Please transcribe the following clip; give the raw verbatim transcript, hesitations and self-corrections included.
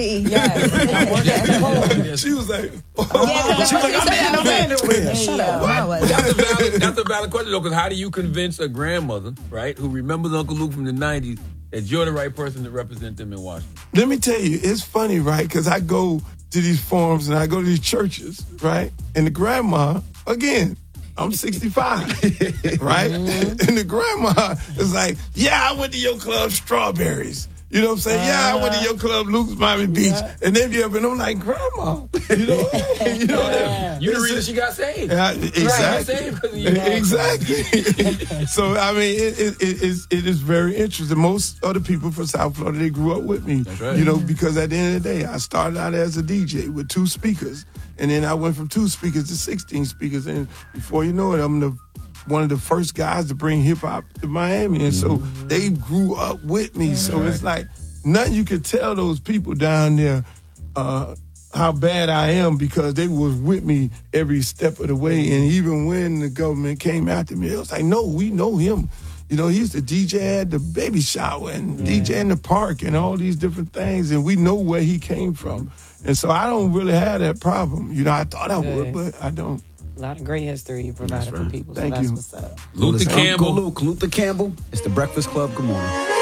See, yes. She was like, yeah, she was like, I'm in the band. Shut up. That's a valid, that's a valid question, though, because how do you convince a grandmother, right, who remembers Uncle Luke from the nineties, that you're the right person to represent them in Washington? Let me tell you, it's funny, right? Because I go to these forums and I go to these churches, right? And the grandma, again, I'm sixty-five, right? Mm-hmm. And the grandma is like, yeah, I went to your club, Strawberries. You know what I'm saying? Uh, yeah, I went to your club, Luke's Miami Beach. Yeah. And then you up and I'm like, Grandma. You know, you know yeah. You're the reason she got saved. Uh, exactly. Right, you exactly. So, I mean, it, it, it, is, it is very interesting. Most other people from South Florida, they grew up with me. That's right. You know, because at the end of the day, I started out as a D J with two speakers. And then I went from two speakers to sixteen speakers. And before you know it, I'm the one of the first guys to bring hip-hop to Miami. And so mm-hmm. they grew up with me. So right. it's like nothing you could tell those people down there uh, how bad I am because they was with me every step of the way. And even when the government came after me, it was like, no, we know him. You know, he's the D J at the baby shower and yeah. D J in the park and all these different things. And we know where he came from. And so I don't really have that problem. You know, I thought I would, but I don't. A lot of great history you provided right. for people. So Thank that's you. what's up. Luther Campbell. Luke, Luther Campbell. It's the Breakfast Club. Good morning.